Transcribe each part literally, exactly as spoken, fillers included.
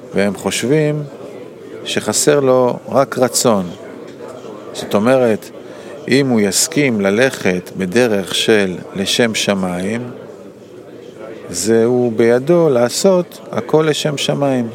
והם חושבים שחסר לו רק רצון. זאת אומרת, אם הוא יסכים ללכת בדרך של לשם שמיים, זהו בידו לעשות הכל לשם שמיים.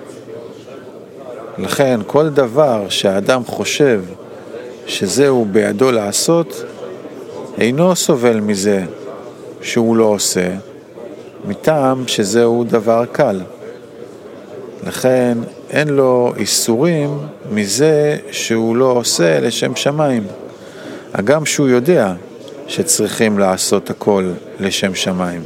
לכן כל דבר שהאדם חושב שזהו בידו לעשות, אינו סובל מזה שהוא לא עושה, מטעם שזהו דבר קל. לכן אין לו איסורים מזה שהוא לא עושה לשם שמיים. הגם שהוא יודע שצריכים לעשות הכל לשם שמיים.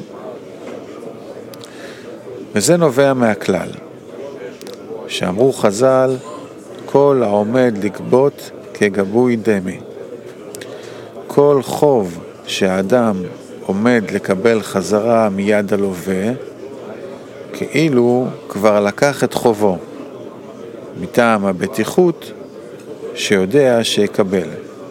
וזה נובע מהכלל. שאמרו חז"ל, כל העומד לגבות כגבוי דמי. כל חוב שהאדם עומד לקבל חזרה מיד הלווה, כאילו כבר לקח את חובו, מטעם הבטיחות שיודע שיקבל.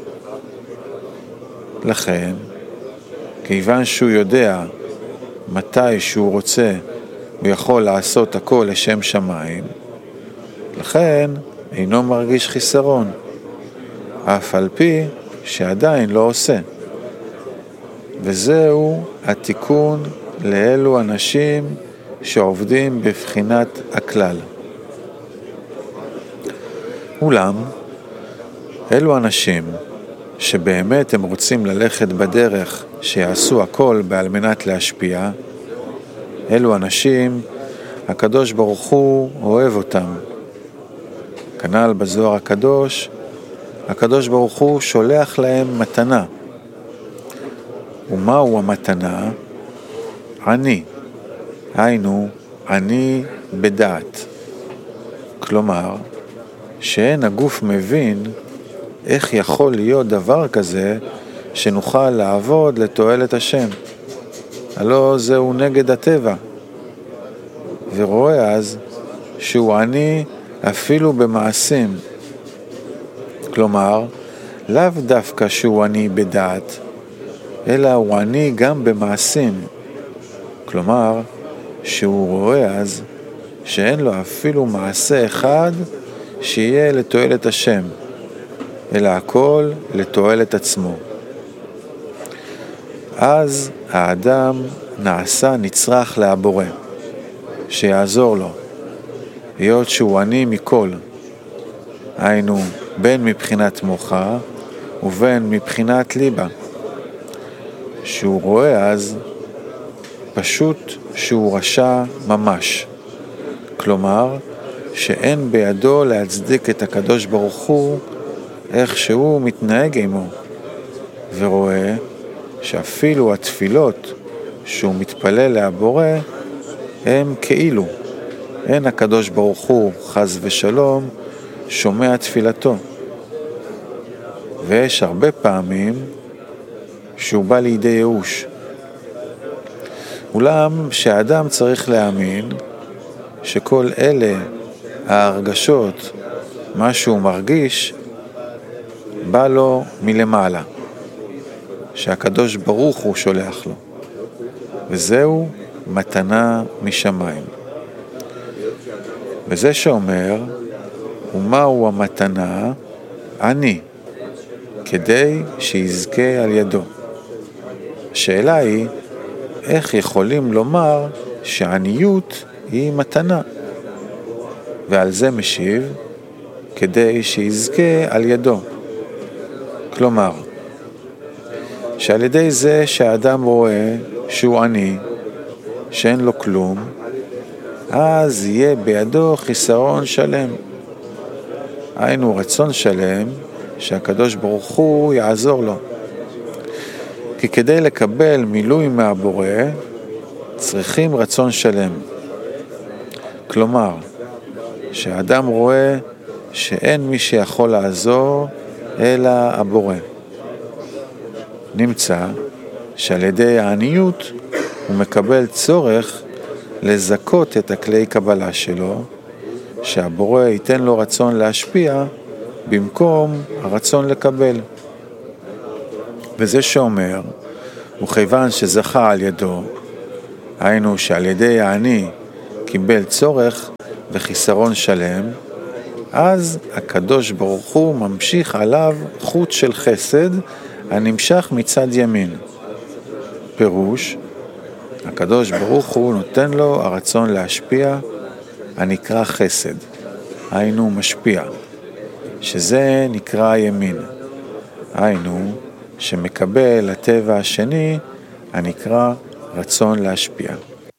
לכן, כיוון שהוא יודע מתי שהוא רוצה, הוא יכול לעשות הכל לשם שמיים, לכן אינו מרגיש חיסרון, אף על פי שעדיין לא עושה. וזהו התיקון לאלו אנשים שעובדים בבחינת הכלל. אולם, אלו אנשים שבאמת הם רוצים ללכת בדרך שיעשו הכל בעל מנת להשפיע, אלו אנשים, הקדוש ברוך הוא אוהב אותם. כנ"ל בזוהר הקדוש, הקדוש ברוך הוא שולח להם מתנה. ומהו המתנה? אני. היינו, אני בדעת. כלומר, שאין הגוף מבין איך יכול להיות דבר כזה שנוכל לעבוד לתועלת השם. הלא זהו נגד הטבע. ורואה אז שהוא אני אפילו במעשים. כלומר, לאו דווקא שהוא אני בדעת, אלא הוא אני גם במעשים. כלומר, שהוא רואה אז שאין לו אפילו מעשה אחד שיהיה לתועלת השם, אלא הכל לתועלת עצמו. אז האדם נעשה נצרך להבורא, שיעזור לו, להיות שהוא אני מכל, היינו בין מבחינת מוחה ובין מבחינת ליבה, שהוא רואה אז פשוט שהוא רשע ממש, כלומר שאין בידו להצדיק את הקדוש ברוך הוא איך שהוא מתנהג עמו, ורואה שאפילו התפילות שהוא מתפלל להבורא הם כאילו, אין הקדוש ברוך הוא חס ושלום שומע תפילתו. ויש הרבה פעמים שהוא בא לידי ייאוש. אולם שהאדם צריך להאמין שכל אלה ההרגשות, מה שהוא מרגיש, בא לו מלמעלה, שהקדוש ברוך הוא שולח לו, וזהו מתנה משמיים. וזה שאומר, ומהו המתנה? אני, כדי שיזכה על ידו. השאלה היא, איך יכולים לומר שעניות היא מתנה? ועל זה משיב, כדי שיזכה על ידו. כלומר, שעל ידי זה שהאדם רואה שהוא עני, שאין לו כלום, אז יהיה בידו חיסרון שלם. היינו רצון שלם שהקדוש ברוך הוא יעזור לו. כי כדי לקבל מילוי מהבורא, צריכים רצון שלם. כלומר, שהאדם רואה שאין מי שיכול לעזור אלא הבורא. נמצא שעל ידי העניות הוא מקבל צורך לזכות את הכלי קבלה שלו, שהבורא ייתן לו רצון להשפיע במקום הרצון לקבל. וזה שאומר, וכיוון שזכה על ידו, היינו שעל ידי העני קיבל צורך וחיסרון שלם, אז הקדוש ברוך הוא ממשיך עליו חוט של חסד הנמשך מצד ימין. פירוש, הקדוש ברוך הוא נותן לו הרצון להשפיע, הנקרא חסד, היינו משפיע, שזה נקרא ימין, היינו שמקבל הטבע השני, הנקרא רצון להשפיע.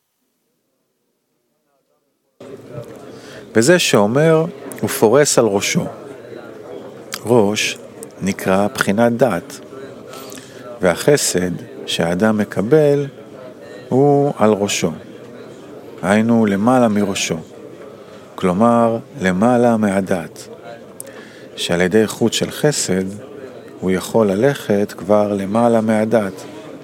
וזה שאומר, הוא פורס על ראשו. ראש נקרא בחינת דעת, והחסד שהאדם מקבל הוא על ראשו, היינו למעלה מראשו, כלומר למעלה מהדעת, שעל ידי חוט של חסד הוא יכול ללכת כבר למעלה מהדעת.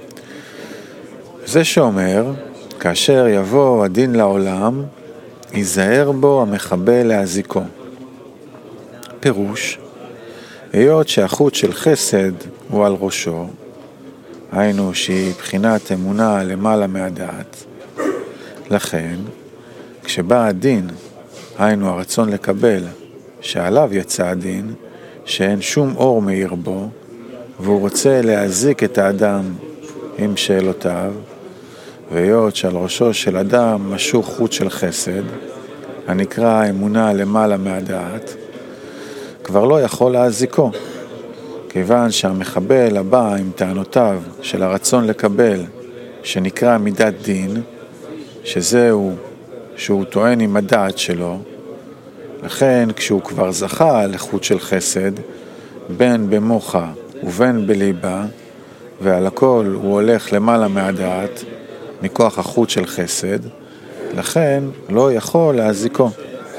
זה שאומר, כאשר יבוא הדין לעולם, ייזהר בו המחבל להזיקו. פירוש, היות שהחוט של חסד הוא על ראשו, היינו שהיא בחינת אמונה למעלה מהדעת, לכן כשבא הדין, היינו הרצון לקבל, שעליו יצא הדין, שאין שום אור מאיר בו, והוא רוצה להזיק את האדם עם שאלותיו, והיות שעל ראשו של אדם משוך חוט של חסד, הנקרא אמונה למעלה מהדעת, כבר לא יכול להזיקו, כיוון שהמחבל הבא עם טענותיו של הרצון לקבל, שנקרא מידת דין, שזהו שהוא טוען עם הדעת שלו, לכן כשהוא כבר זכה לחוט של חסד, בין במוחה ובין בליבה, ועל הכל הוא הולך למעלה מהדעת, מכוח החוט של חסד, לכן לא יכול להזיקו.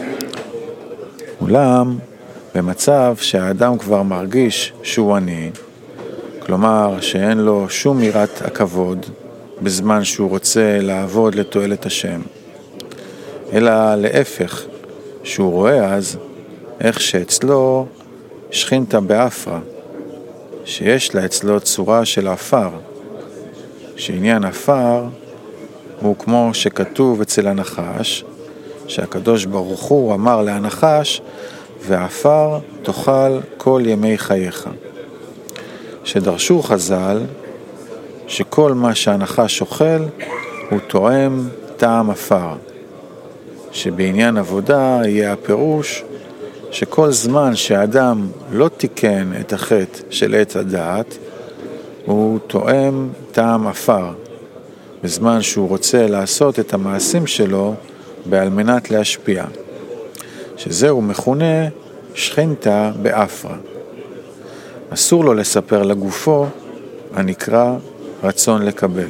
אולם, במצב שהאדם כבר מרגיש שהוא עני, כלומר שאין לו שום יראת הכבוד בזמן שהוא רוצה לעבוד לתועלת השם, אלא להפך, שהוא רואה אז איך שאצלו שכינתה באפרה, שיש לה אצלו צורה של אפר, שעניין אפר הוא כמו שכתוב אצל הנחש, שהקדוש ברוך הוא אמר להנחש, ואפר תאכל כל ימי חייך. שדרשו חז"ל שכל מה שהנחש אוכל הוא תואם טעם אפר, שבעניין עבודה יהיה הפירוש שכל זמן שהאדם לא תיקן את החטא של עץ הדעת, הוא תואם טעם אפר, בזמן שהוא רוצה לעשות את המעשים שלו בעל מנת להשפיע, שזהו מכונה שכינתה באפרה. אסור לו לספר לגופו, הנקרא רצון לקבל.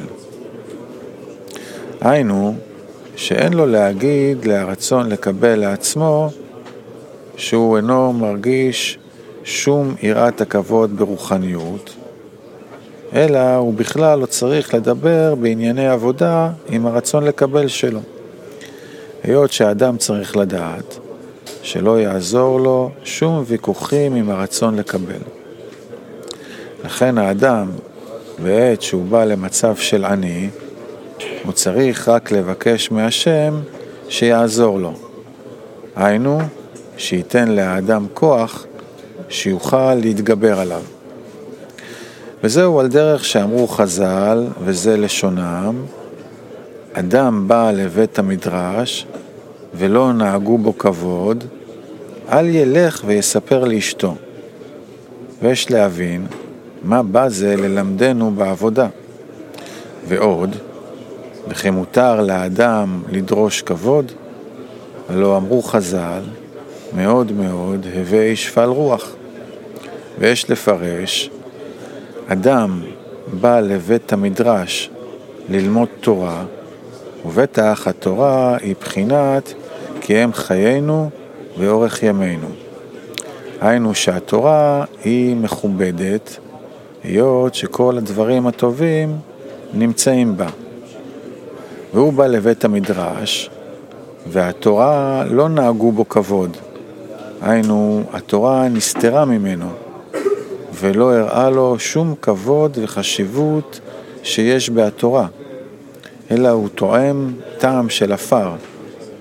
היינו, שאין לו להגיד להרצון לקבל לעצמו, שהוא אינו מרגיש שום יראת הכבוד ברוחניות, אלא הוא בכלל לא צריך לדבר בענייני עבודה עם הרצון לקבל שלו. היות שהאדם צריך לדעת שלא יעזור לו שום ויכוחים עם הרצון לקבל. לכן האדם, בעת שהוא בא למצב של עני, הוא צריך רק לבקש מהשם שיעזור לו. היינו, שייתן לאדם כוח שיוכל להתגבר עליו. וזהו על דרך שאמרו חז"ל, וזה לשונם, אדם בא לבית המדרש ולא נהגו בו כבוד, אל ילך ויספר לאשתו. ויש להבין מה בא זה ללמדנו בעבודה. ועוד, וכי מותר לאדם לדרוש כבוד, הלא אמרו חז"ל, מאוד מאוד הווי שפל רוח. ויש לפרש, אדם בא לבית המדרש ללמוד תורה, ובטח התורה היא בחינת כי הם חיינו ואורך ימינו. היינו שהתורה היא מכובדת, היות שכל הדברים הטובים נמצאים בה. והוא בא לבית המדרש, והתורה לא נהגו בו כבוד. היינו, התורה נסתרה ממנו, ולא הראה לו שום כבוד וחשיבות שיש בהתורה, אלא הוא תואם טעם של אפר.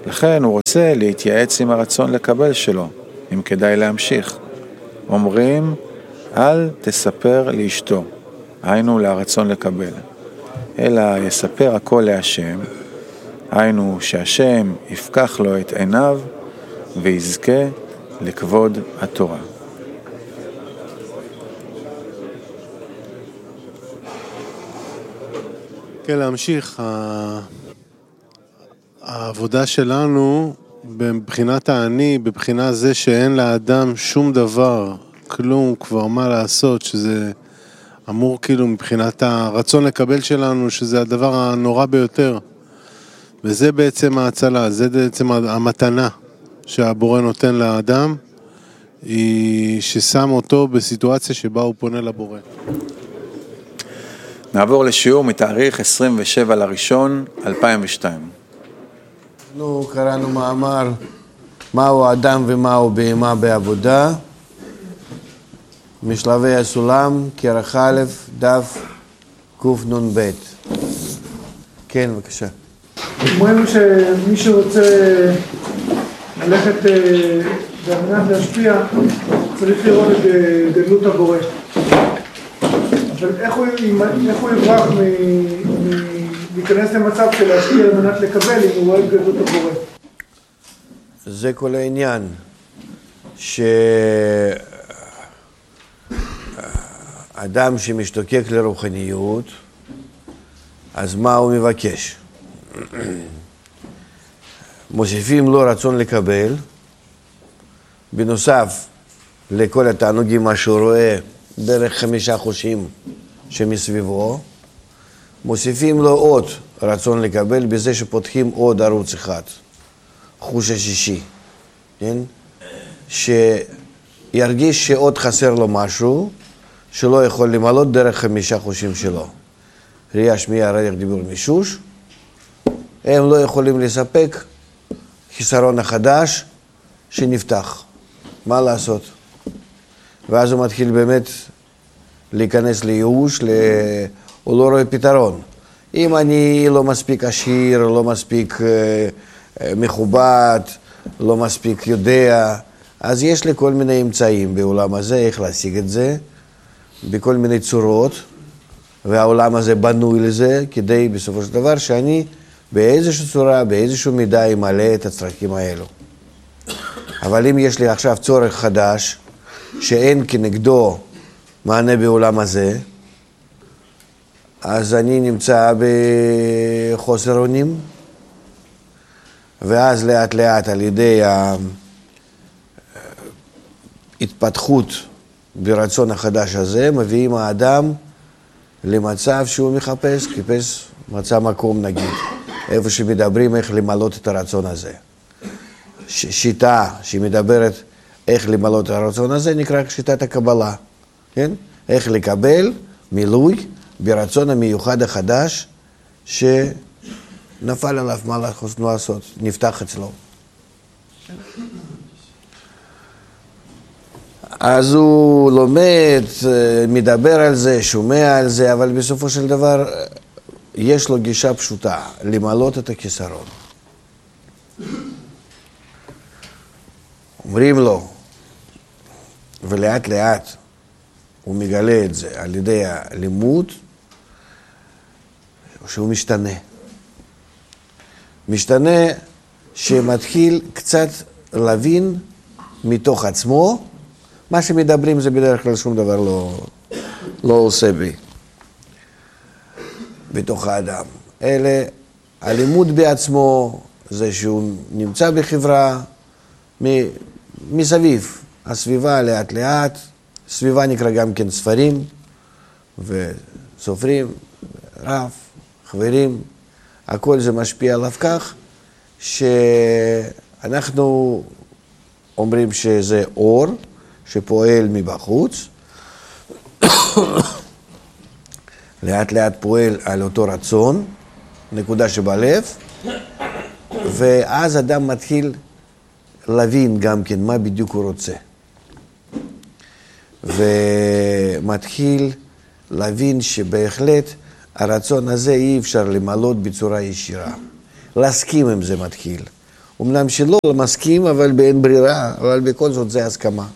לכן הוא רוצה להתייעץ עם הרצון לקבל שלו, אם כדאי להמשיך. אומרים, אל תספר לאשתו, היינו לרצון לקבל, אלא יספר הכל להשם, היינו שהשם יפקח לו את עיניו ויזכה לכבוד התורה. כן, להמשיך. העבודה שלנו מבחינת העני, בבחינה זה שאין לאדם שום דבר, כלום כבר מה לעשות, שזה אמור כאילו מבחינת הרצון לקבל שלנו, שזה הדבר הנורא ביותר. וזה בעצם ההצלה, זה בעצם המתנה שהבורא נותן לאדם, היא ששם אותו בסיטואציה שבה הוא פונה לבורא. נעבור לשיעור מתאריך עשרים ושבעה לראשון אלפיים ושתיים. אנחנו קראנו מאמר מהו אדם ומהו בהמה בעבודה, משלבי הסולם, כרך א', דף קנ"ב. כן, בבקשה. אומרים שמי שרוצה ללכת במנת להשפיע צריך לראות את גדלות הבורא. אבל איך הוא, איך הוא יברח להיכנס למצב של להשפיע על מנת לקבל אם הוא רואה את גדלות הבורא? זה כל העניין, שאדם שמשתוקק לרוחניות, אז מה הוא מבקש? מוסיפים לו רצון לקבל, בנוסף לכל התענוגים מה שהוא רואה דרך חמישה חושים שמסביבו, מוסיפים לו עוד רצון לקבל בזה שפותחים עוד ערוץ אחד, חוש השישי, כן? שירגיש שעוד חסר לו משהו שלא יכול למלות דרך חמישה חושים שלו. ראייה, שמיעה, ריח, דיבור, מישוש, הם לא יכולים לספק חיסרון החדש שנפתח. מה לעשות? ואז הוא מתחיל באמת להיכנס לייאוש, ל... הוא לא רואה פתרון. אם אני לא מספיק עשיר, לא מספיק אה, מכובד, לא מספיק יודע, אז יש לי כל מיני אמצעים בעולם הזה, איך להשיג את זה, בכל מיני צורות, והעולם הזה בנוי לזה, כדי בסופו של דבר שאני באיזושהי צורה, באיזשהו מידה ימלא את הצרכים האלו. אבל אם יש לי עכשיו צורך חדש, שאין כנגדו מענה בעולם הזה, אז אני נמצא בחוסר אונים, ואז לאט לאט על ידי ההתפתחות ברצון החדש הזה, מביאים האדם למצב שהוא מחפש, חיפש מצא מקום נגיד, איפה שמדברים איך למלות את הרצון הזה. ש- שיטה שמדברת איך למלות את הרצון הזה נקרא שיטת הקבלה, כן? איך לקבל מילוי ברצון המיוחד החדש שנפל עליו מה לעשות, נפתח אצלו. אז הוא לומד, מדבר על זה, שומע על זה, אבל בסופו של דבר יש לו גישה פשוטה, למלות את הכיסרון. אומרים לו, ולאט לאט הוא מגלה את זה על ידי הלימוד, שהוא משתנה. משתנה שמתחיל קצת להבין מתוך עצמו, מה שמדברים זה בדרך כלל שום דבר לא, לא עושה בי, בתוך האדם. אלה, הלימוד בעצמו זה שהוא נמצא בחברה מסביב, הסביבה לאט לאט, סביבה נקרא גם כן ספרים וסופרים, רב, חברים, הכל זה משפיע עליו כך שאנחנו אומרים שזה אור שפועל מבחוץ, לאט לאט פועל על אותו רצון, נקודה שבלב, ואז אדם מתחיל להבין גם כן מה בדיוק הוא רוצה. ומתחיל להבין שבהחלט הרצון הזה אי אפשר למלות בצורה ישירה. להסכים עם זה מתחיל. אמנם שלא מסכים, אבל באין ברירה, אבל בכל זאת זה הסכמה.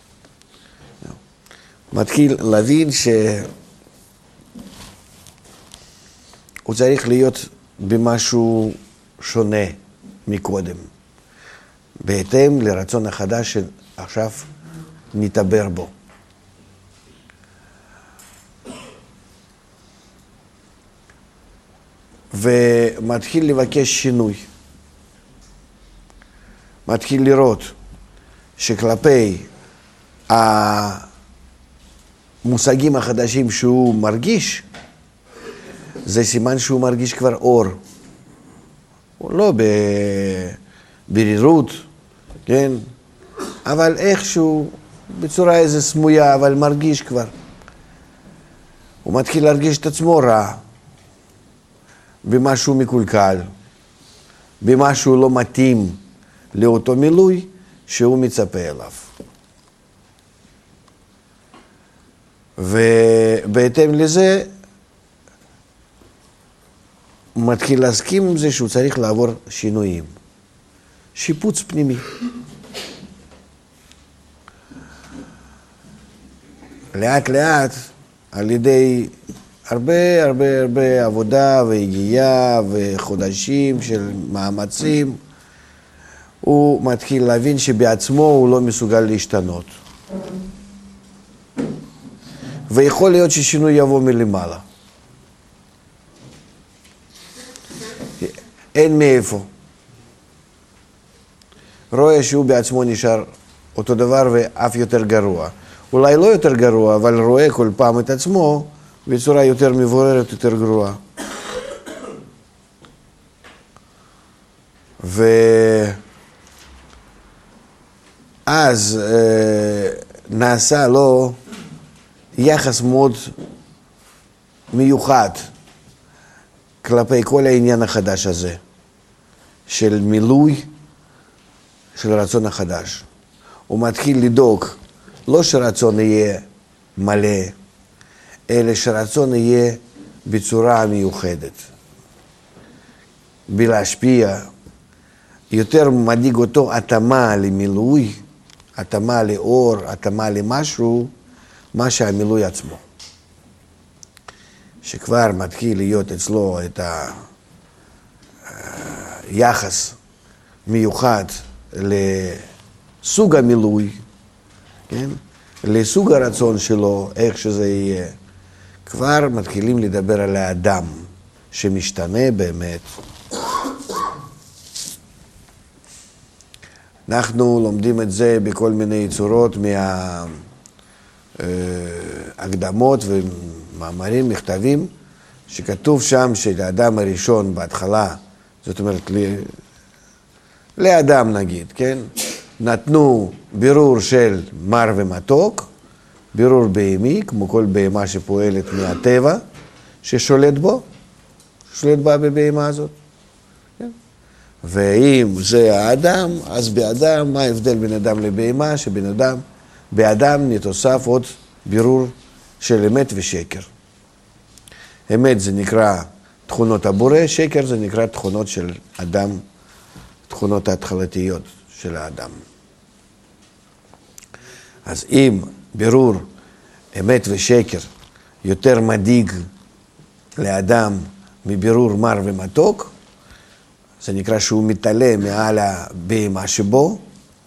מתחיל להבין שהוא צריך להיות במשהו שונה מקודם, בהתאם לרצון החדש שעכשיו נתעבר בו. ומתחיל לבקש שינוי. מתחיל לראות שכלפי המושגים החדשים שהוא מרגיש, זה סימן שהוא מרגיש כבר אור. הוא לא בברירות, כן? אבל איכשהו, בצורה איזה סמויה, אבל מרגיש כבר. הוא מתחיל להרגיש את עצמו רע, במשהו מקולקל, במשהו לא מתאים לאותו מילוי שהוא מצפה אליו. ובהתאם לזה, הוא מתחיל להסכים עם זה שהוא צריך לעבור שינויים. שיפוץ פנימי. לאט לאט, על ידי הרבה הרבה הרבה עבודה והגיעה וחודשים של מאמצים, הוא מתחיל להבין שבעצמו הוא לא מסוגל להשתנות. ויכול להיות ששינוי יבוא מלמעלה. אין מאיפה. רואה שהוא בעצמו נשאר אותו דבר ואף יותר גרוע. אולי לא יותר גרוע, אבל רואה כל פעם את עצמו בצורה יותר מבוררת, יותר גרועה. ואז אה, נעשה לו יחס מאוד מיוחד כלפי כל העניין החדש הזה, של מילוי של רצון החדש. הוא מתחיל לדאוג, לא שרצון יהיה מלא, אלא שרצון יהיה בצורה מיוחדת. בלהשפיע, יותר מדאיג אותו התאמה למילוי, התאמה לאור, התאמה למשהו, מה שהמילוי עצמו. שכבר מתחיל להיות אצלו את היחס מיוחד לסוג המילוי, כן? לסוג הרצון שלו, איך שזה יהיה. כבר מתחילים לדבר על האדם שמשתנה באמת. אנחנו לומדים את זה בכל מיני צורות מההקדמות ומאמרים, מכתבים, שכתוב שם שלאדם הראשון בהתחלה, זאת אומרת, לאדם נגיד, כן? נתנו בירור של מר ומתוק, בירור בהמי, כמו כל בהמה שפועלת מהטבע, ששולט בו, שולט בה בבהמה הזאת. כן? ואם זה האדם, אז באדם, מה ההבדל בין אדם לבהמה? שבין אדם, באדם נתוסף עוד בירור של אמת ושקר. אמת זה נקרא תכונות הבורא, שקר זה נקרא תכונות של אדם, תכונות ההתחלתיות של האדם. אז אם בירור אמת ושקר יותר מדאיג לאדם מבירור מר ומתוק, זה נקרא שהוא מתעלה מעל הבהמה שבו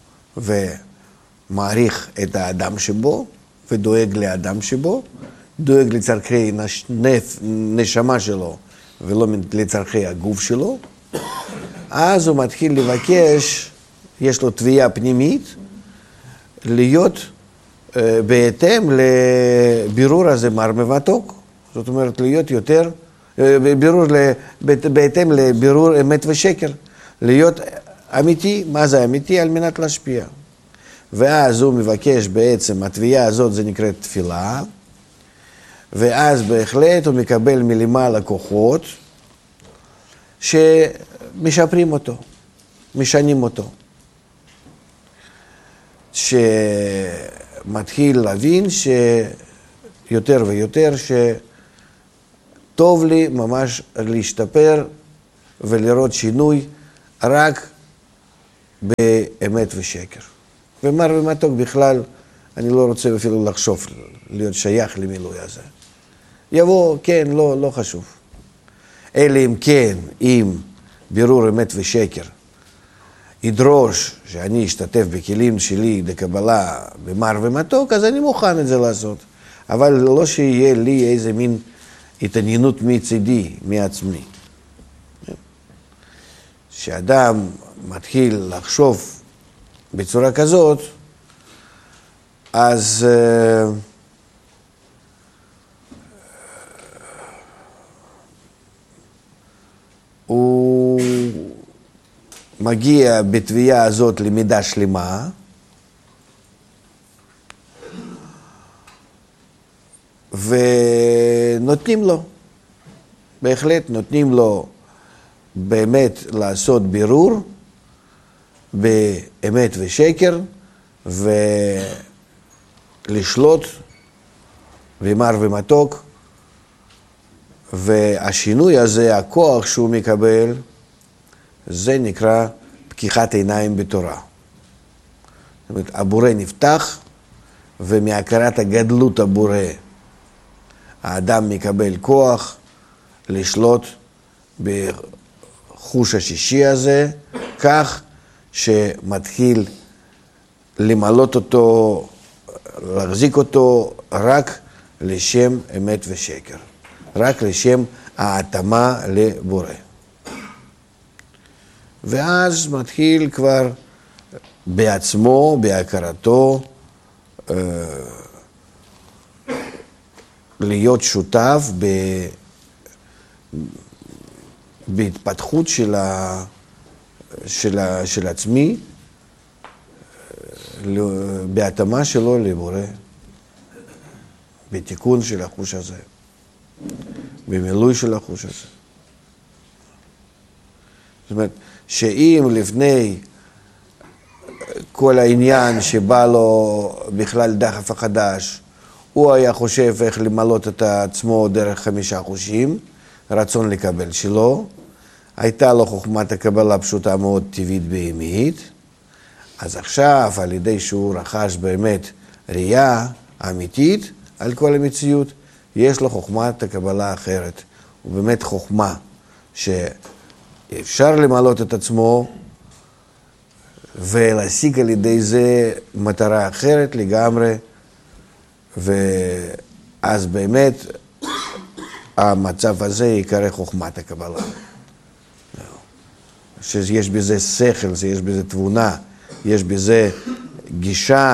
ומעריך את האדם שבו ודואג לאדם שבו, דואג לצרכי נף, נשמה שלו ולא לצרכי הגוף שלו. אז הוא מתחיל לבקש, יש לו תביעה פנימית, להיות uh, בהתאם לבירור הזה מר ומתוק. זאת אומרת, להיות יותר, uh, בירור, בהתאם לבירור אמת ושקר. להיות אמיתי, מה זה אמיתי? על מנת להשפיע. ואז הוא מבקש בעצם, התביעה הזאת זה נקראת תפילה, ואז בהחלט הוא מקבל מלמעלה כוחות שמשפרים אותו, משנים אותו. שמתחיל להבין שיותר ויותר שטוב לי ממש להשתפר ולראות שינוי רק באמת ושקר. ומר ומתוק בכלל, אני לא רוצה אפילו לחשוב, להיות שייך למילוי הזה. יבוא, כן, לא, לא חשוב. אלא אם כן, אם בירור אמת ושקר, ידרוש שאני אשתתף בכלים שלי לקבלה במר ומתוק, אז אני מוכן את זה לעשות. אבל לא שיהיה לי איזה מין התעניינות מצידי, מעצמי. שאדם מתחיל לחשוב בצורה כזאת, אז uh, הוא מגיע בתביעה הזאת למידה שלמה, ונותנים לו, בהחלט נותנים לו באמת לעשות בירור באמת ושקר, ולשלוט במר ומתוק, והשינוי הזה, הכוח שהוא מקבל, זה נקרא פקיחת עיניים בתורה. זאת אומרת, הבורא נפתח, ומהכרת הגדלות הבורא, האדם מקבל כוח לשלוט בחוש השישי הזה, כך שמתחיל למלות אותו, להחזיק אותו רק לשם אמת ושקר, רק לשם ההתאמה לבורא. ואז מתחיל כבר בעצמו, בהכרתו, להיות שותף ב... בהתפתחות של, ה... של, ה... של עצמי, בהתאמה שלו לבורא, בתיקון של החוש הזה, במילוי של החוש הזה. זאת אומרת, שאם לפני כל העניין שבא לו בכלל דחף החדש, הוא היה חושב איך למלות את עצמו דרך חמישה חושים, רצון לקבל שלו, הייתה לו חוכמת הקבלה פשוטה מאוד טבעית בהמית, אז עכשיו על ידי שהוא רכש באמת ראייה אמיתית על כל המציאות, יש לו חוכמת הקבלה אחרת, הוא באמת חוכמה שאפשר למלות את עצמו ולהשיג על ידי זה מטרה אחרת לגמרי, ואז באמת המצב הזה יקרא חוכמת הקבלה. שיש בזה שכל, שיש בזה תבונה, יש בזה גישה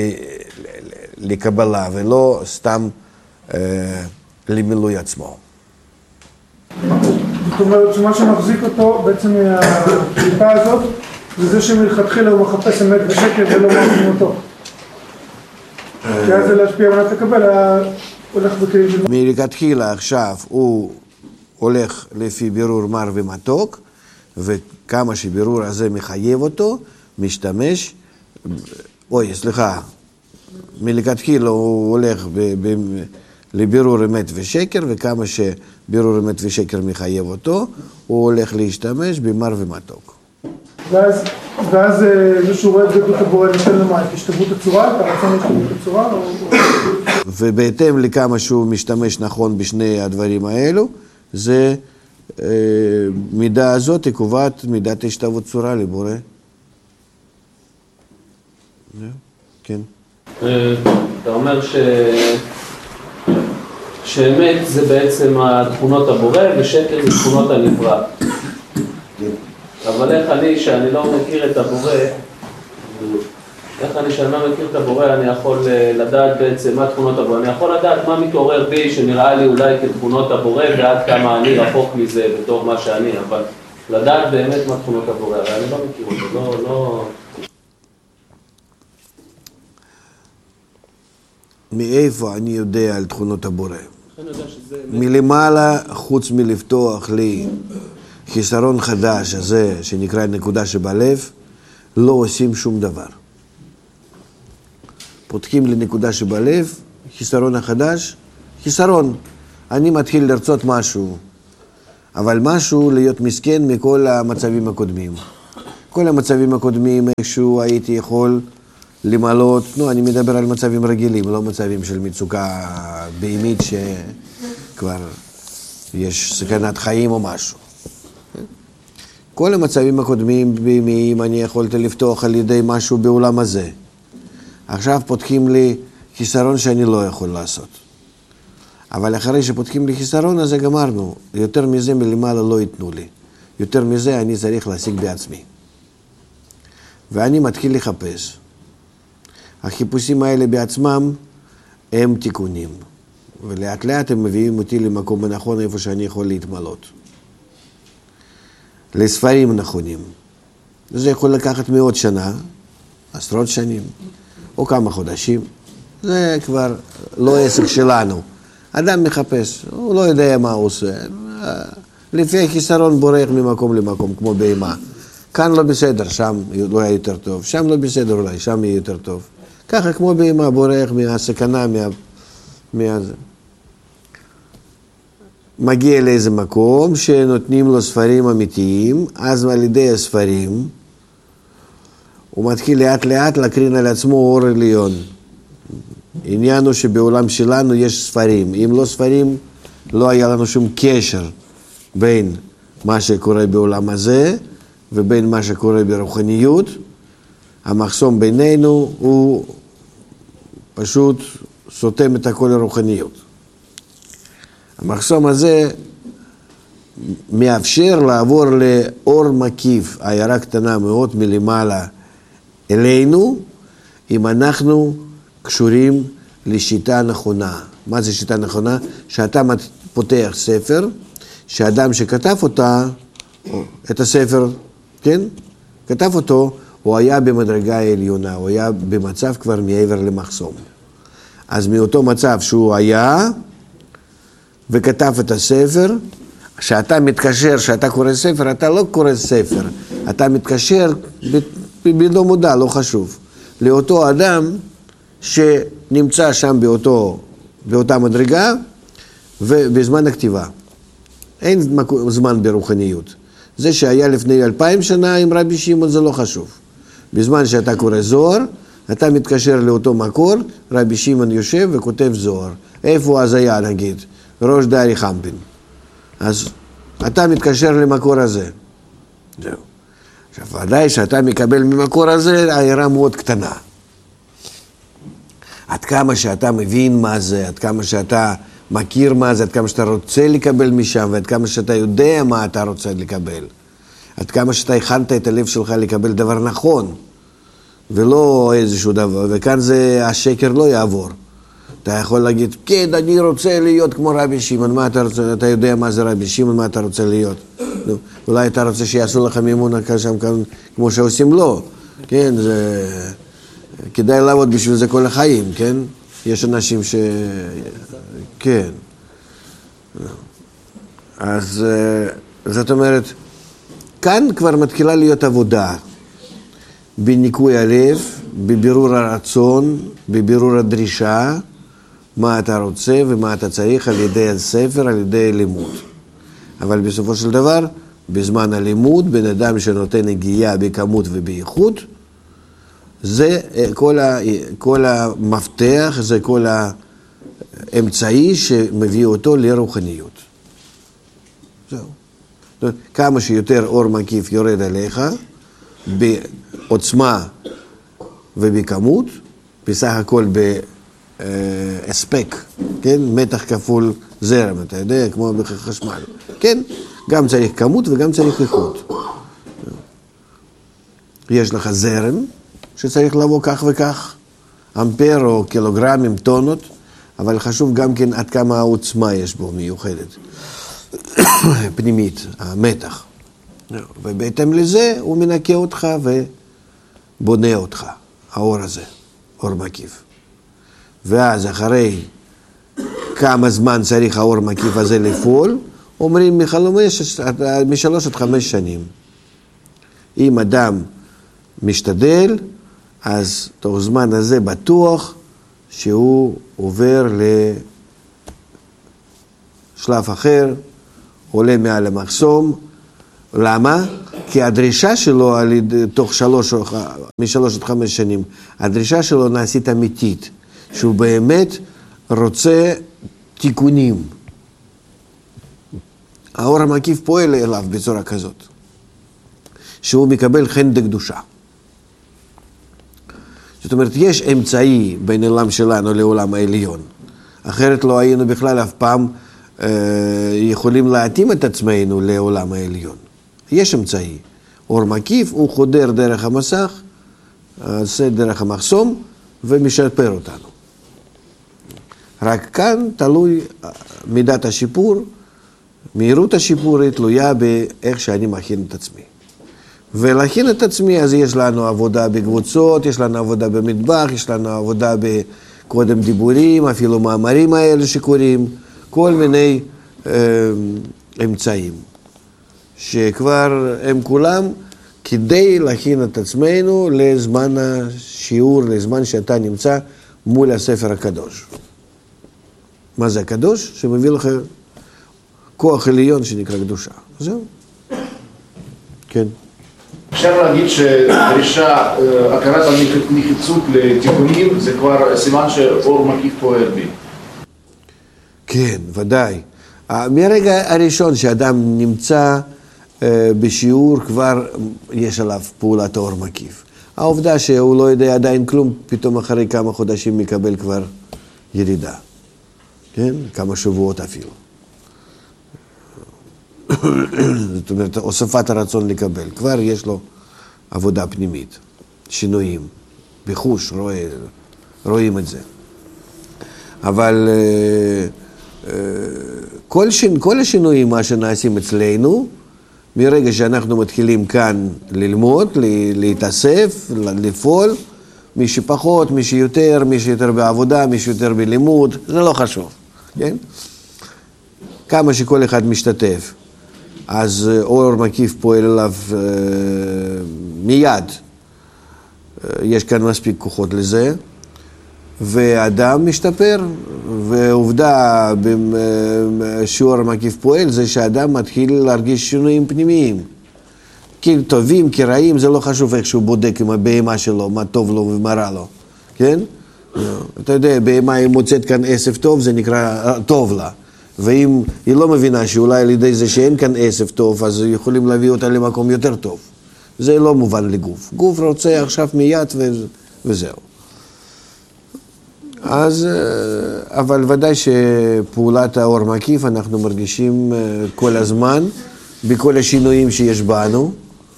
לקבלה, ולא סתם אה, למילוי עצמו. זאת אומרת שמה שמחזיק אותו בעצם מהקליפה הזאת, זה זה שמלכתחילה הוא מחפש אמת ושקר ולא מאמין אותו. כי אז זה להשפיע מנת לקבל, הולך בכלים של... מלכתחילה עכשיו הוא הולך לפי בירור מר ומתוק, וכמה שבירור הזה מחייב אותו, משתמש, אוי, סליחה, מלכתחילה הוא הולך ב, ב, לבירור אמת ושקר, וכמה שבירור אמת ושקר מחייב אותו, הוא הולך להשתמש במר ומתוק. ואז, ואז זה שהוא רואה את גדלות הבורא נותן לו מה, את השתוות הצורה, את הרצון להשתוות הצורה? או... ובהתאם לכמה שהוא משתמש נכון בשני הדברים האלו, זה אה, מידה הזאת היא קובעת מידת השתוות צורה לבורא. כן. אתה אומר ש... שאמת זה בעצם התכונות הבורא ושקר זה תכונות הנברא. אבל איך אני, שאני לא מכיר את הבורא, איך אני, שאני לא מכיר את הבורא, אני יכול לדעת בעצם מה תכונות הבורא. אני יכול לדעת מה מתעורר בי שנראה לי אולי כתכונות הבורא ועד כמה אני רחוק מזה בתור מה שאני, אבל לדעת באמת מה תכונות הבורא, אבל אני לא מכיר אותו, לא, לא... מאיפה אני יודע על תכונות הבורא? מלמעלה, חוץ מלפתוח לי חיסרון חדש הזה, שנקרא נקודה שבלב, לא עושים שום דבר. פותחים לנקודה שבלב, חיסרון החדש, חיסרון. אני מתחיל לרצות משהו, אבל משהו להיות מסכן מכל המצבים הקודמים. כל המצבים הקודמים, איכשהו הייתי יכול למלות, נו, אני מדבר על מצבים רגילים, לא מצבים של מצוקה בהמית שכבר יש סכנת חיים או משהו. כל המצבים הקודמים בהמיים אני יכולתי לפתוח על ידי משהו בעולם הזה. עכשיו פותחים לי חיסרון שאני לא יכול לעשות. אבל אחרי שפותחים לי חיסרון, אז גמרנו. יותר מזה מלמעלה לא ייתנו לי. יותר מזה אני צריך להשיג בעצמי. ואני מתחיל לחפש. החיפושים האלה בעצמם הם תיקונים. ולאט לאט הם מביאים אותי למקום הנכון איפה שאני יכול להתמלות. לספרים נכונים. זה יכול לקחת מאות שנה, עשרות שנים, או כמה חודשים. זה כבר לא עסק שלנו. אדם מחפש, הוא לא יודע מה הוא עושה. לפי החיסרון בורח ממקום למקום, כמו בהמה. כאן לא בסדר, שם לא היה יותר טוב. שם לא בסדר אולי, שם יהיה יותר טוב. ככה כמו בהמה בורח מהסכנה, מה... מה... מגיע לאיזה מקום שנותנים לו ספרים אמיתיים, אז על ידי הספרים הוא מתחיל לאט לאט להקרין על עצמו אור עליון. העניין הוא שבעולם שלנו יש ספרים. אם לא ספרים, לא היה לנו שום קשר בין מה שקורה בעולם הזה ובין מה שקורה ברוחניות. המחסום בינינו הוא פשוט סותם את הכל לרוחניות. המחסום הזה מאפשר לעבור לאור מקיף, עיירה קטנה מאוד מלמעלה אלינו, אם אנחנו קשורים לשיטה נכונה. מה זה שיטה נכונה? שאתה פותח ספר, שאדם שכתב אותה, את הספר, כן? כתב אותו, הוא היה במדרגה העליונה, הוא היה במצב כבר מעבר למחסום. אז מאותו מצב שהוא היה, וכתב את הספר, כשאתה מתקשר, כשאתה קורא ספר, אתה לא קורא ספר, אתה מתקשר בלא מודע, לא חשוב, לאותו אדם שנמצא שם באותו, באותה מדרגה, ובזמן הכתיבה. אין זמן ברוחניות. זה שהיה לפני אלפיים שנה עם רבי שמעון זה לא חשוב. בזמן שאתה קורא זוהר, אתה מתקשר לאותו מקור, רבי שמעון יושב וכותב זוהר. איפה אז היה נגיד? ראש דארי חמפין. אז אתה מתקשר למקור הזה. זהו. עכשיו, ודאי שאתה מקבל ממקור הזה, העירה מאוד קטנה. עד כמה שאתה מבין מה זה, עד כמה שאתה מכיר מה זה, עד כמה שאתה רוצה לקבל משם, ועד כמה שאתה יודע מה אתה רוצה לקבל. עד כמה שאתה הכנת את הלב שלך לקבל דבר נכון, ולא איזשהו דבר, וכאן זה, השקר לא יעבור. אתה יכול להגיד, כן, אני רוצה להיות כמו רבי שמעון, מה אתה רוצה, אתה יודע מה זה רבי שמעון, מה אתה רוצה להיות? אולי אתה רוצה שיעשו לך מימון שם כמו שעושים לו, כן, זה... כדאי לעבוד בשביל זה כל החיים, כן? יש אנשים ש... כן. אז זאת אומרת, כאן כבר מתחילה להיות עבודה, בניקוי הלב, בבירור הרצון, בבירור הדרישה, מה אתה רוצה ומה אתה צריך על ידי הספר, על ידי לימוד. אבל בסופו של דבר, בזמן הלימוד, בן אדם שנותן נגיעה בכמות ובאיכות, זה כל, ה, כל המפתח, זה כל האמצעי שמביא אותו לרוחניות. זהו. כמה שיותר אור מקיף יורד עליך, בעוצמה ובכמות, בסך הכל באספק, כן? מתח כפול זרם, אתה יודע, כמו בחשמל. כן? גם צריך כמות וגם צריך איכות. יש לך זרם, שצריך לבוא כך וכך, אמפר או קילוגרמים, טונות, אבל חשוב גם כן עד כמה העוצמה יש בו מיוחדת, פנימית, המתח. ובהתאם לזה הוא מנקה אותך ובונה אותך, האור הזה, אור מקיף. ואז אחרי כמה זמן צריך האור מקיף הזה לפעול, אומרים מחלומש, משלוש עד חמש שנים. אם אדם משתדל, אז תוך זמן הזה בטוח שהוא עובר לשלב אחר, עולה מעל המחסום. למה? כי הדרישה שלו, תוך שלוש, משלוש עד חמש שנים, הדרישה שלו נעשית אמיתית, שהוא באמת רוצה תיקונים. האור המקיף פועל אליו בצורה כזאת, שהוא מקבל חן דקדושה. זאת אומרת, יש אמצעי בין העולם שלנו לעולם העליון. אחרת לא היינו בכלל אף פעם אה, יכולים להתאים את עצמנו לעולם העליון. יש אמצעי. אור מקיף, הוא חודר דרך המסך, עושה דרך המחסום, ומשפר אותנו. רק כאן תלוי מידת השיפור, מהירות השיפור היא תלויה באיך שאני מכין את עצמי. ולהכין את עצמי, אז יש לנו עבודה בקבוצות, יש לנו עבודה במטבח, יש לנו עבודה בקודם דיבורים, אפילו מאמרים האלה שקוראים, כל מיני אה, אמצעים, שכבר הם כולם כדי להכין את עצמנו לזמן השיעור, לזמן שאתה נמצא מול הספר הקדוש. מה זה הקדוש? שמביא לך כוח עליון שנקרא קדושה. זהו. כן. אפשר להגיד שדרישה, הכרת הנחיצות לתיקונים, זה כבר סימן שאור מקיף פועל בי. כן, ודאי. מהרגע הראשון שאדם נמצא בשיעור, כבר יש עליו פעולת אור מקיף. העובדה שהוא לא יודע עדיין כלום, פתאום אחרי כמה חודשים מקבל כבר ירידה. כן? כמה שבועות אפילו. זאת אומרת, הוספת הרצון לקבל. כבר יש לו עבודה פנימית, שינויים, בחוש, רואה, רואים את זה. אבל כל, שינ, כל השינויים, מה שנעשים אצלנו, מרגע שאנחנו מתחילים כאן ללמוד, להתאסף, לפעול, מי שפחות, מי שיותר, מי שיותר בעבודה, מי שיותר בלימוד, זה לא חשוב, כן? כמה שכל אחד משתתף. אז אור מקיף פועל עליו אה, מיד. אה, יש כאן מספיק כוחות לזה, ואדם משתפר, ועובדה בשיעור המקיף פועל זה שאדם מתחיל להרגיש שינויים פנימיים. כי טובים, כי רעים, זה לא חשוב איך שהוא בודק עם הבהמה שלו, מה טוב לו ומה רע לו, כן? אתה יודע, בהמה היא מוצאת כאן עשב טוב, זה נקרא טוב לה. ואם היא לא מבינה שאולי על ידי זה שאין כאן עשב טוב, אז יכולים להביא אותה למקום יותר טוב. זה לא מובן לגוף. גוף רוצה עכשיו מיד ו... וזהו. אז, אבל ודאי שפעולת האור מקיף אנחנו מרגישים כל הזמן, בכל השינויים שיש בנו,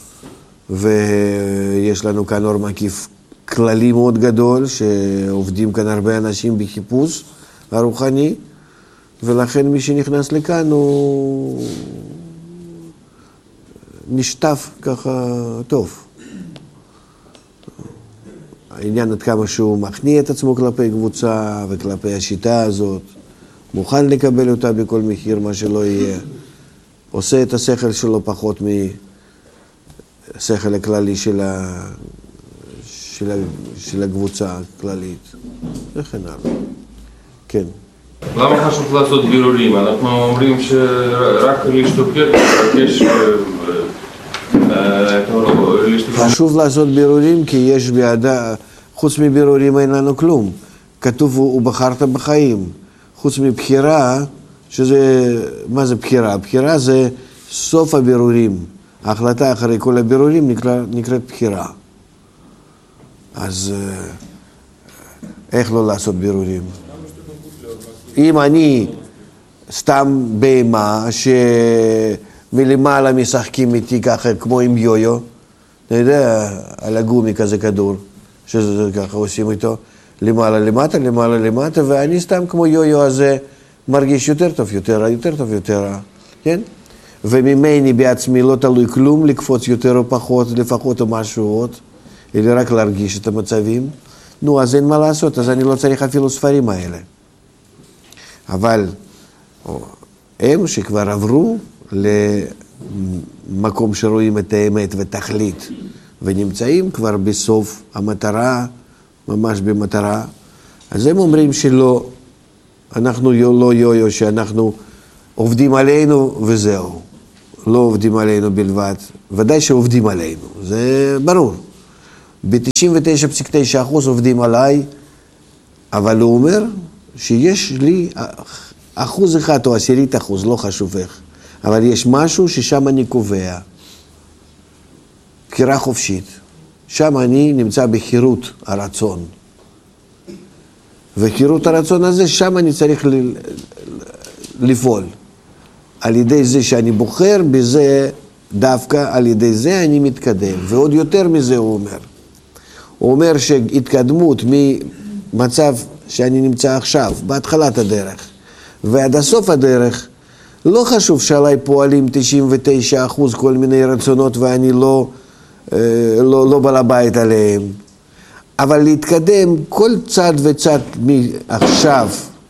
ויש לנו כאן אור מקיף כללי מאוד גדול, שעובדים כאן הרבה אנשים בחיפוש הרוחני, ולכן מי שנכנס לכאן הוא נשטף ככה טוב. העניין עד כמה שהוא מכניע את עצמו כלפי קבוצה וכלפי השיטה הזאת, מוכן לקבל אותה בכל מחיר, מה שלא יהיה, עושה את השכל שלו פחות מהשכל הכללי של, ה... של, ה... של הקבוצה הכללית, וכן הלאה. כן. למה חשוב לעשות בירורים? אנחנו אומרים שרק להשתוקק, לבקש... חשוב לעשות בירורים כי יש בידה, חוץ מבירורים אין לנו כלום. כתוב ובחרת בחיים. חוץ מבחירה, שזה, מה זה בחירה? בחירה זה סוף הבירורים. ההחלטה אחרי כל הבירורים נקרא, נקראת בחירה. אז איך לא לעשות בירורים? אם אני סתם בהמה שמלמעלה משחקים איתי ככה כמו עם יו-יו, אתה יודע, על הגומי כזה כדור, שזה ככה עושים איתו, למעלה למטה, למעלה למטה, ואני סתם כמו יו-יו הזה מרגיש יותר טוב, יותר, יותר טוב, יותר, כן? וממני בעצמי לא תלוי כלום לקפוץ יותר או פחות, לפחות או משהו עוד, אלא רק להרגיש את המצבים. נו, אז אין מה לעשות, אז אני לא צריך אפילו ספרים האלה. אבל הם שכבר עברו למקום שרואים את האמת ותכלית, ונמצאים כבר בסוף המטרה, ממש במטרה, אז הם אומרים שלא, אנחנו לא יו-יו, שאנחנו עובדים עלינו וזהו. לא עובדים עלינו בלבד, ודאי שעובדים עלינו, זה ברור. ב-תשעים ותשע נקודה תשע אחוז עובדים עליי, אבל הוא אומר שיש לי אחוז אחד או עשירית אחוז, לא חשוב איך, אבל יש משהו ששם אני קובע. בחירה חופשית. שם אני נמצא בחירות הרצון. וחירות הרצון הזה, שם אני צריך לפעול. על ידי זה שאני בוחר, בזה דווקא על ידי זה אני מתקדם. ועוד יותר מזה הוא אומר. הוא אומר שהתקדמות ממצב שאני נמצא עכשיו, בהתחלת הדרך, ועד הסוף הדרך, לא חשוב שעליי פועלים תשעים ותשע אחוז כל מיני רצונות ואני לא, לא, לא בעל הבית עליהם. אבל להתקדם כל צד וצד מעכשיו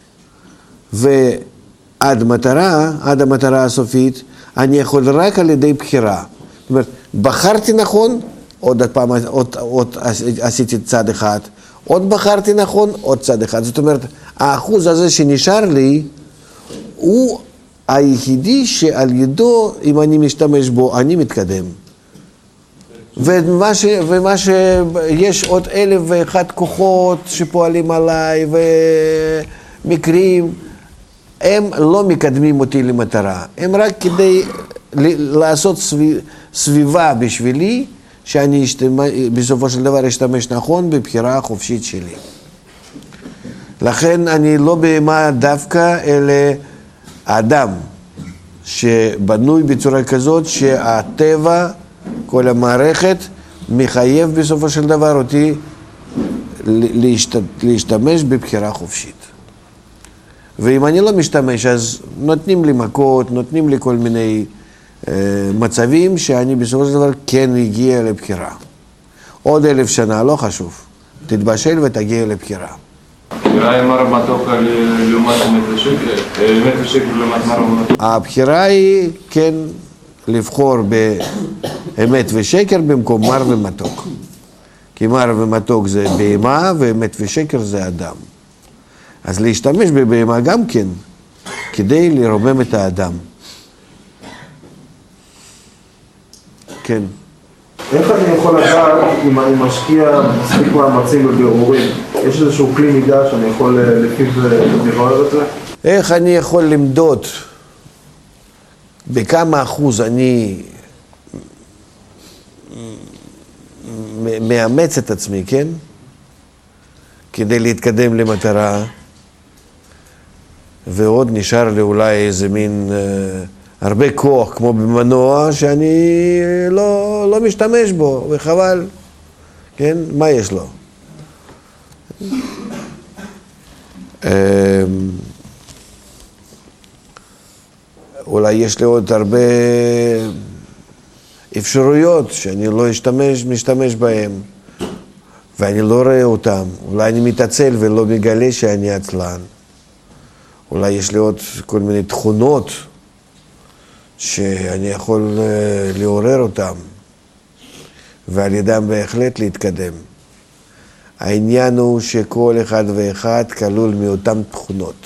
ועד מטרה, עד המטרה הסופית, אני יכול רק על ידי בחירה. זאת אומרת, בחרתי נכון, עוד פעם, עוד, עוד עשיתי צד אחד, עוד בחרתי נכון, עוד צד אחד. זאת אומרת, האחוז הזה שנשאר לי, הוא היחידי שעל ידו, אם אני משתמש בו, אני מתקדם. ומה ש, ומה שיש עוד אלף ואחד כוחות שפועלים עליי ומקרים, הם לא מקדמים אותי למטרה. הם רק כדי לעשות סביב, סביבה בשבילי, שאני אשתמש, בסופו של דבר אשתמש נכון בבחירה החופשית שלי. לכן אני לא בהמה דווקא, אלא האדם שבנוי בצורה כזאת שהטבע, כל המערכת, מחייב בסופו של דבר אותי להשת... להשתמש בבחירה חופשית. ואם אני לא משתמש, אז נותנים לי מכות, נותנים לי כל מיני אה, מצבים שאני בסופו של דבר כן הגיע לבחירה. עוד אלף שנה, לא חשוב. תתבשל ותגיע לבחירה. הבחירה היא מר מתוק לעומת אמת ושקר, אמת ושקר לעומת מר ומתוק. הבחירה היא כן לבחור באמת ושקר במקום מר ומתוק. כי מר ומתוק זה בהמה ואמת ושקר זה אדם. אז להשתמש בבהמה גם כן, כדי לרומם את האדם. כן. איך אני יכול לדעת אם אני משקיע מספיק מאמצים בבירורים? יש איזשהו כלי מידה שאני יכול לפיו לברר את זה? איך אני יכול למדוד בכמה אחוז אני מאמץ את עצמי, כן? כדי להתקדם למטרה, ועוד נשאר לי אולי איזה מין אה, הרבה כוח כמו במנוע שאני לא, לא משתמש בו, וחבל, כן? מה יש לו? אה, אולי יש לי עוד הרבה אפשרויות שאני לא אשתמש, משתמש בהן, ואני לא רואה אותם. אולי אני מתעצל ולא מגלה שאני עצלן. אולי יש לי עוד כל מיני תכונות שאני יכול לעורר אותם, ועל ידם בהחלט להתקדם. העניין הוא שכל אחד ואחד כלול מאותם תכונות.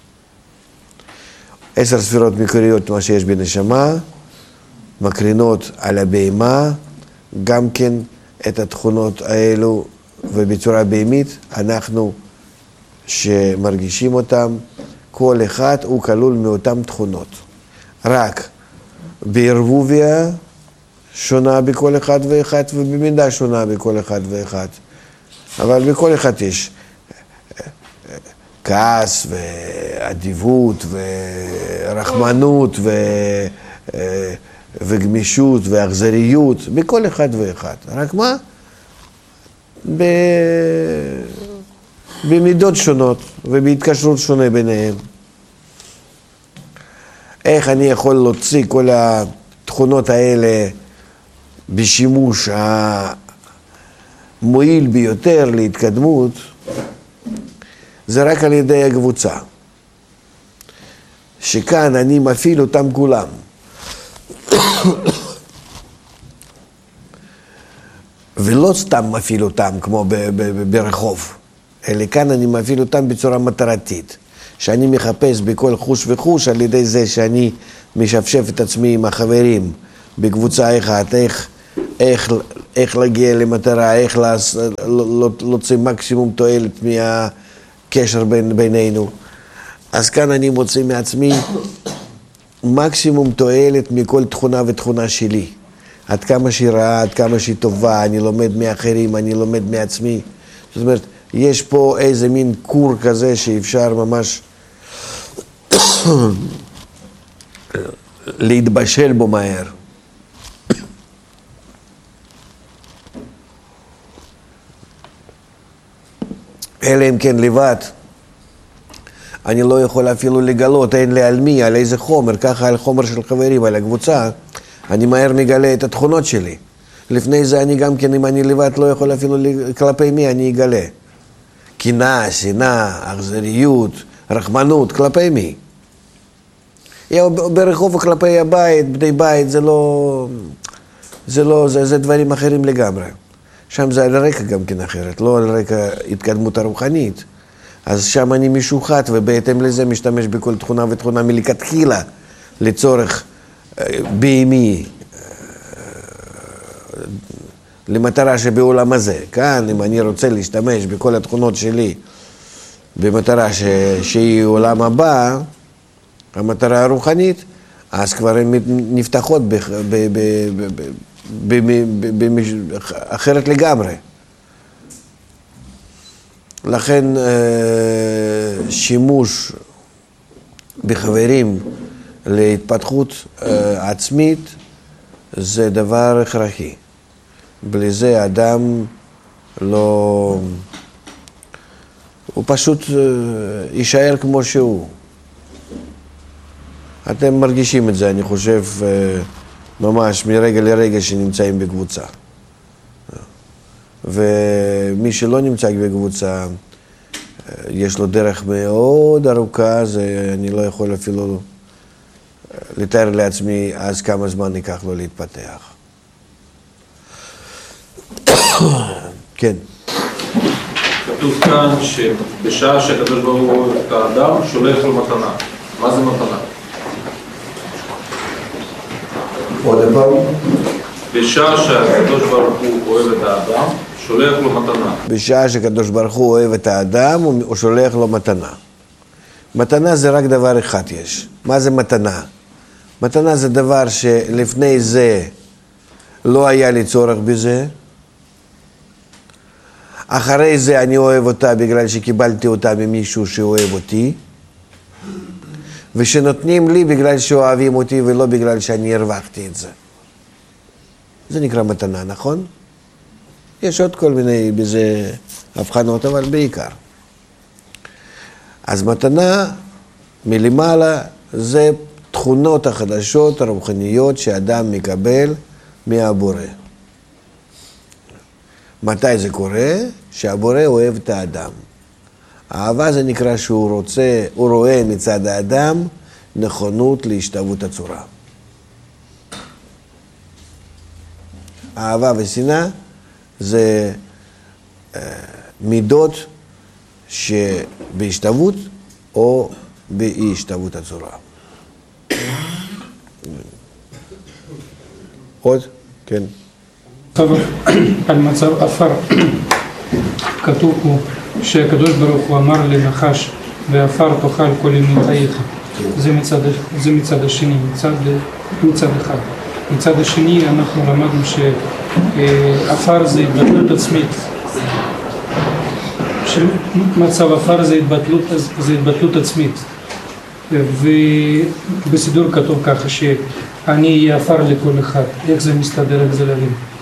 עשר ספירות מקוריות, מה שיש בנשמה, מקרינות על הבהמה, גם כן את התכונות האלו, ובצורה בהמית אנחנו שמרגישים אותם, כל אחד הוא כלול מאותם תכונות. רק בערבוביה שונה בכל אחד ואחד, ובמידה שונה בכל אחד ואחד. אבל בכל אחד יש כעס ואדיבות ורחמנות ו... וגמישות ואכזריות, בכל אחד ואחד. רק מה? ב... במידות שונות ובהתקשרות שונה ביניהם. איך אני יכול להוציא כל התכונות האלה בשימוש המועיל ביותר להתקדמות? זה רק על ידי הקבוצה. שכאן אני מפעיל אותם כולם. ולא סתם מפעיל אותם כמו ברחוב, אלא כאן אני מפעיל אותם בצורה מטרתית. שאני מחפש בכל חוש וחוש על ידי זה שאני משפשף את עצמי עם החברים בקבוצה אחת, איך, איך, איך להגיע למטרה, איך להוציא מקסימום תועלת מהקשר בין, בינינו. אז כאן אני מוצא מעצמי מקסימום תועלת מכל תכונה ותכונה שלי. עד כמה שהיא רעה, עד כמה שהיא טובה, אני לומד מאחרים, אני לומד מעצמי. זאת אומרת, יש פה איזה מין קור כזה שאפשר ממש להתבשל בו מהר. אלא אם כן לבד, אני לא יכול אפילו לגלות, אין לי על מי, על איזה חומר, ככה על חומר של חברים, על הקבוצה, אני מהר מגלה את התכונות שלי. לפני זה אני גם כן, אם אני לבד, לא יכול אפילו כלפי מי אני אגלה. קנאה, שנאה, אכזריות, רחמנות, כלפי מי? ברחוב וכלפי הבית, בני בית, זה לא, זה לא, זה, זה דברים אחרים לגמרי. שם זה על רקע גם כן אחרת, לא על רקע התקדמות הרוחנית. אז שם אני משוחט, ובהתאם לזה משתמש בכל תכונה ותכונה מלכתחילה, לצורך בהמי, למטרה שבעולם הזה. כאן, אם אני רוצה להשתמש בכל התכונות שלי, במטרה ש... שהיא עולם הבא, המטרה הרוחנית, אז כבר הן נפתחות ב... ב... ב... ב... ב... ב... ב... אחרת לגמרי. לכן שימוש בחברים להתפתחות עצמית זה דבר הכרחי. בלי זה האדם לא... הוא פשוט יישאר כמו שהוא. אתם מרגישים את זה, אני חושב, ממש מרגע לרגע שנמצאים בקבוצה. ומי שלא נמצא בקבוצה, יש לו דרך מאוד ארוכה, זה אני לא יכול אפילו לתאר לעצמי אז כמה זמן ייקח לו להתפתח. כן. כתוב כאן שבשעה שהקדוש ברוך הוא אוהב את האדם, שולח לו מתנה. מה זה מתנה? עוד פעם? בשעה שהקדוש ברוך הוא אוהב את האדם, שולח לו מתנה. בשעה שהקדוש ברוך הוא אוהב את האדם, הוא שולח לו מתנה. מתנה זה רק דבר אחד יש. מה זה מתנה? מתנה זה דבר שלפני זה לא היה לי צורך בזה. אחרי זה אני אוהב אותה בגלל שקיבלתי אותה ממישהו שאוהב אותי. ושנותנים לי בגלל שאוהבים אותי ולא בגלל שאני הרווחתי את זה. זה נקרא מתנה, נכון? יש עוד כל מיני בזה הבחנות, אבל בעיקר. אז מתנה מלמעלה זה תכונות החדשות הרוחניות שאדם מקבל מהבורא. מתי זה קורה? שהבורא אוהב את האדם. האהבה זה נקרא שהוא רוצה, הוא רואה מצד האדם נכונות להשתוות הצורה. אהבה ושנאה זה אה, מידות שבהשתוות או באי השתוות הצורה. עוד? כן. על מצב אפר, כתוב פה שהקדוש ברוך הוא אמר לנחש, ואפר תאכל כל ימי חייך. זה מצד, זה מצד השני, מצד, מצד אחד. מצד השני אנחנו למדנו שאפר זה התבטלות עצמית. מצב אפר זה התבטלות, זה התבטלות עצמית. ובסידור כתוב ככה שאני אהיה אפר לכל אחד. איך זה מסתדר, איך זה להבין?